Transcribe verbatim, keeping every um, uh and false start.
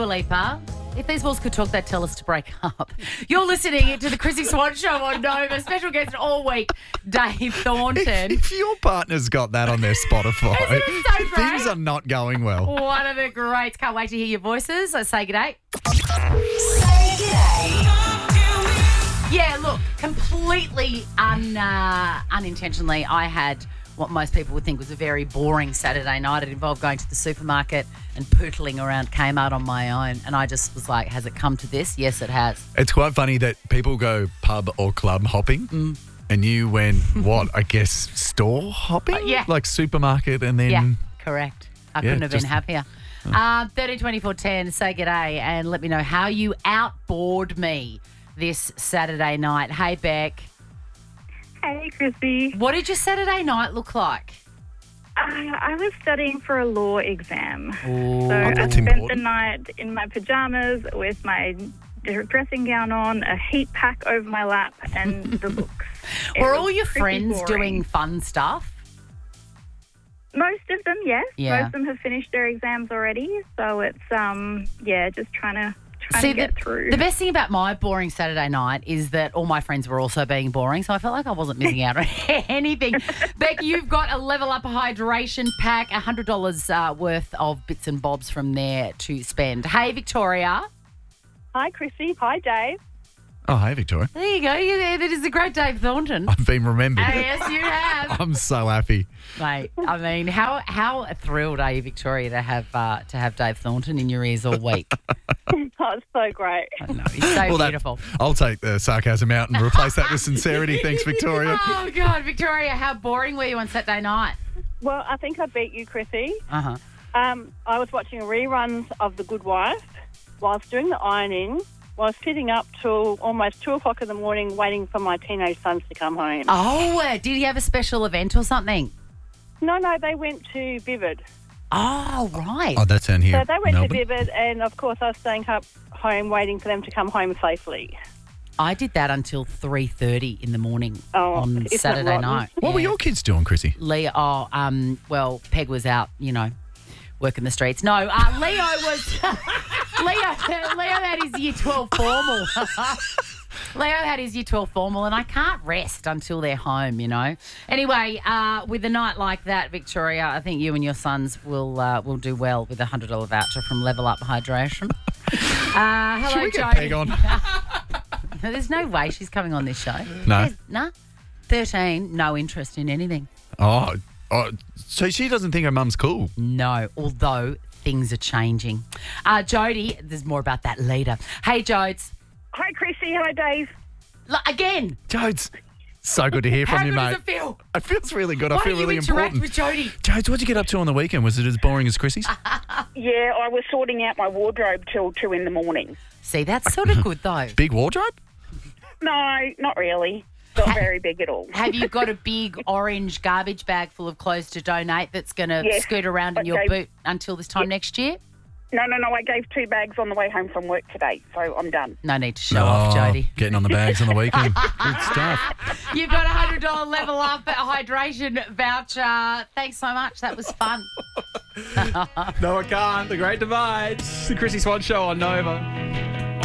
Dua Lipa. If these walls could talk, they'd tell us to break up. You're listening to the Chrissy Swan Show on Nova. Special guest all week, Dave Thornton. If your partner's got that on their Spotify, Isn't it so great? things are not going well. One of the greats. Can't wait to hear your voices. Let's say g'day. Say g'day. Yeah, look, completely un, uh, unintentionally, I had what most people would think was a very boring Saturday night. It involved going to the supermarket and pootling around Kmart on my own. And I just was like, has it come to this? Yes, it has. It's quite funny that people go pub or club hopping Mm. and you went, what, I guess store hopping? Uh, yeah. Like supermarket and then... Yeah, correct. I Yeah, couldn't have just- been happier. Uh, thirteen twenty-four ten, say g'day and let me know how you outboard me this Saturday night. Hey, Beck. Hey, Chrissy. What did your Saturday night look like? Uh, I was studying for a law exam. Ooh. So Oh, I that's spent important. the night in my pajamas with my dressing gown on, a heat pack over my lap, and the books. It Were was all your pretty friends boring. doing fun stuff? Most of them, yes. Yeah. Most of them have finished their exams already. So it's, um, yeah, just trying to trying See, to get the, through. the best thing about my boring Saturday night is that all my friends were also being boring, so I felt like I wasn't missing out on anything. Beck, you've got a Level Up hydration pack, one hundred dollars uh, worth of bits and bobs from there to spend. Hey, Victoria. Hi, Chrissy. Hi, Dave. Oh, hey, Victoria. There you go. You, that is the great Dave Thornton. I've been remembered. Oh, yes, you have. I'm so happy. Mate, I mean, how how thrilled are you, Victoria, to have uh, to have Dave Thornton in your ears all week? Oh, it's so great. I know, he's so Well, that- beautiful. I'll take the sarcasm out and replace that with sincerity. Thanks, Victoria. Oh, God, Victoria, how boring were you on Saturday night? Well, I think I beat you, Chrissy. Uh-huh. Um, I was watching reruns of The Good Wife whilst doing the ironing, while sitting up till almost two o'clock in the morning waiting for my teenage sons to come home. Oh, uh, did he have a special event or something? No, no, they went to Vivid. Oh, right. Oh, that's down here. So they went Melbourne. to Vivid, and of course I was staying up home waiting for them to come home safely. I did that until three thirty in the morning Oh, on isn't that Saturday rotten? night. What were Yeah. your kids doing, Chrissy? Leo, oh, um, well, Peg was out, you know, working the streets. No, uh, Leo was, Leo, Leo had his year twelve formal. Leo had his year twelve formal and I can't rest until they're home, you know. Anyway, uh, with a night like that, Victoria, I think you and your sons will uh, will do well with a one hundred dollars voucher from Level Up Hydration. Uh, hello, Should we get Jody. Peg on? There's no way she's coming on this show. No. There's- No? thirteen, no interest in anything. Oh, oh, so she doesn't think her mum's cool. No, although things are changing. Uh, Jody, there's more about that later. Hey, Jodes. Hi, Chrissy. Hi, Dave. L- again, Jodes, so good to hear from how you, good mate. does it feel? It feels really good. Why I feel don't you really interact important. with Jody? Jodes, what'd you get up to on the weekend? Was it as boring as Chrissy's? Yeah, I was sorting out my wardrobe till two in the morning. See, that's sort of good, though. Big wardrobe? No, not really. Not very big at all. Have you got a big orange garbage bag full of clothes to donate that's going to Yes, scoot around in I your gave- boot until this time next year? No, no, no. I gave two bags on the way home from work today, so I'm done. No need to show off, Jody. Oh, Getting on the bags on the weekend. Good stuff. You've got a one hundred dollars Level Up hydration voucher. Thanks so much. That was fun. No, I can't. The Great Divide. The Chrissy Swan Show on Nova.